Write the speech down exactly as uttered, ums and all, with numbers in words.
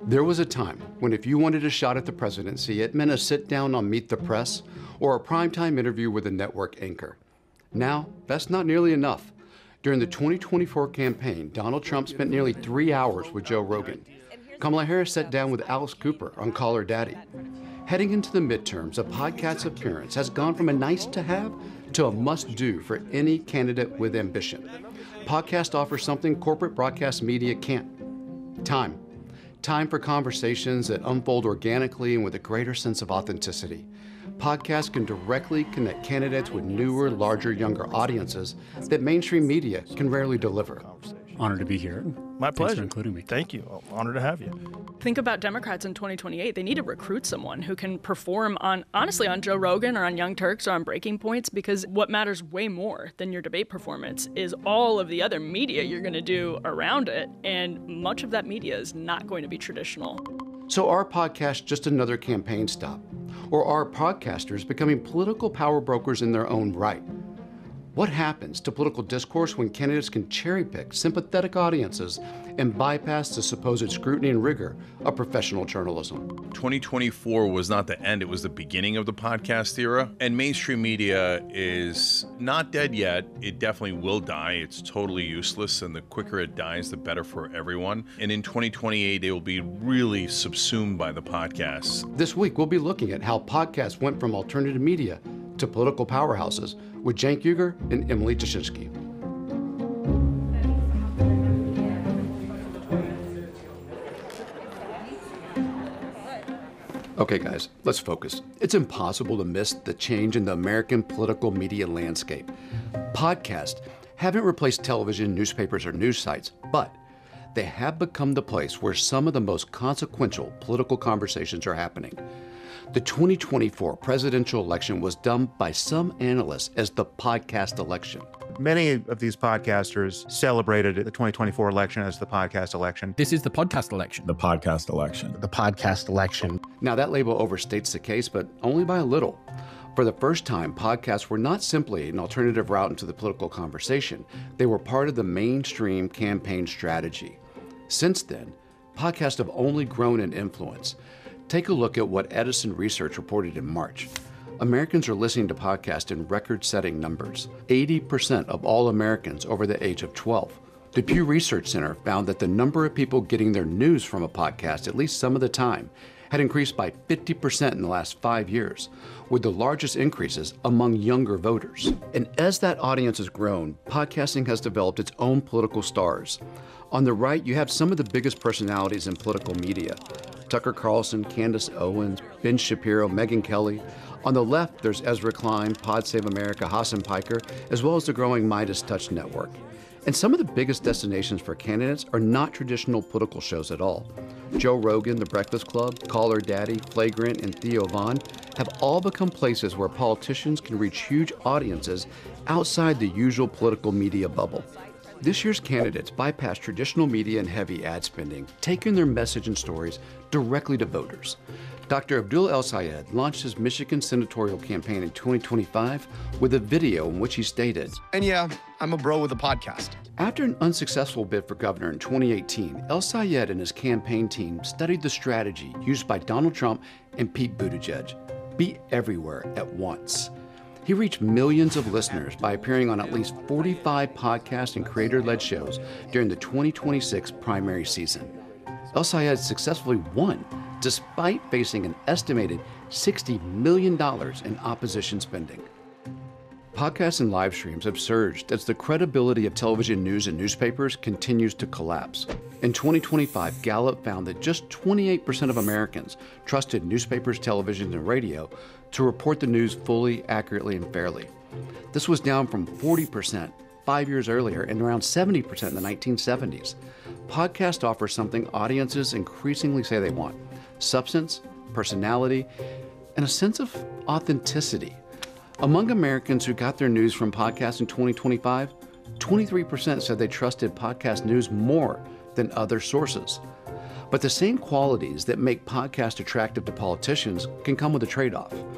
There was a time when if you wanted a shot at the presidency, it meant a sit down on Meet the Press or a primetime interview with a network anchor. Now, that's not nearly enough. During the twenty twenty-four campaign, Donald Trump spent nearly three hours with Joe Rogan. Kamala Harris sat down with Alice Cooper on Call Her Daddy. Heading into the midterms, a podcast appearance has gone from a nice to have to a must do for any candidate with ambition. Podcast offers something corporate broadcast media can't. Time. Time for conversations that unfold organically and with a greater sense of authenticity. Podcasts can directly connect candidates with newer, larger, younger audiences that mainstream media can rarely deliver. Honored to be here. My pleasure. Thanks for including me. Thank you. Honored to have you. Think about Democrats in twenty twenty-eight. They need to recruit someone who can perform on, honestly, on Joe Rogan or on Young Turks or on Breaking Points, because what matters way more than your debate performance is all of the other media you're going to do around it, and much of that media is not going to be traditional. So are podcasts just another campaign stop? Or are podcasters becoming political power brokers in their own right? What happens to political discourse when candidates can cherry-pick sympathetic audiences and bypass the supposed scrutiny and rigor of professional journalism? twenty twenty-four was not the end, it was the beginning of the podcast era. And mainstream media is not dead yet. It definitely will die. It's totally useless, and the quicker it dies, the better for everyone. And in twenty twenty-eight, they will be really subsumed by the podcasts. This week, we'll be looking at how podcasts went from alternative media to political powerhouses with Cenk Uygur and Emily Jashinsky. Okay, guys, let's focus. It's impossible to miss the change in the American political media landscape. Podcasts haven't replaced television, newspapers, or news sites, but they have become the place where some of the most consequential political conversations are happening. The twenty twenty-four presidential election was dubbed by some analysts as the podcast election. Many of these podcasters celebrated the twenty twenty-four election as the podcast election. This is the podcast election. The podcast election. The podcast election. Now, that label overstates the case, but only by a little. For the first time, podcasts were not simply an alternative route into the political conversation. They were part of the mainstream campaign strategy. Since then, podcasts have only grown in influence. Take a look at what Edison Research reported in March. Americans are listening to podcasts in record-setting numbers. eighty percent of all Americans over the age of twelve. The Pew Research Center found that the number of people getting their news from a podcast at least some of the time had increased by fifty percent in the last five years, with the largest increases among younger voters. And as that audience has grown, podcasting has developed its own political stars. On the right, you have some of the biggest personalities in political media. Tucker Carlson, Candace Owens, Ben Shapiro, Megyn Kelly. On the left, there's Ezra Klein, Pod Save America, Hassan Piker, as well as the growing Midas Touch Network. And some of the biggest destinations for candidates are not traditional political shows at all. Joe Rogan, The Breakfast Club, Call Her Daddy, Flagrant, and Theo Von have all become places where politicians can reach huge audiences outside the usual political media bubble. This year's candidates bypass traditional media and heavy ad spending, taking their message and stories directly to voters. Doctor Abdul El-Sayed launched his Michigan senatorial campaign in twenty twenty-five with a video in which he stated, And yeah, I'm a bro with a podcast. After an unsuccessful bid for governor in twenty eighteen, El-Sayed and his campaign team studied the strategy used by Donald Trump and Pete Buttigieg: be everywhere at once. He reached millions of listeners by appearing on at least forty-five podcast and creator-led shows during the twenty twenty-six primary season. El-Sayed successfully won, despite facing an estimated sixty million dollars in opposition spending. Podcasts and live streams have surged as the credibility of television news and newspapers continues to collapse. In twenty twenty-five, Gallup found that just twenty-eight percent of Americans trusted newspapers, television, and radio to report the news fully, accurately, and fairly. This was down from forty percent five years earlier and around seventy percent in the nineteen seventies. Podcasts offer something audiences increasingly say they want: substance, personality, and a sense of authenticity. Among Americans who got their news from podcasts in twenty twenty-five, twenty-three percent said they trusted podcast news more than other sources. But the same qualities that make podcasts attractive to politicians can come with a trade-off.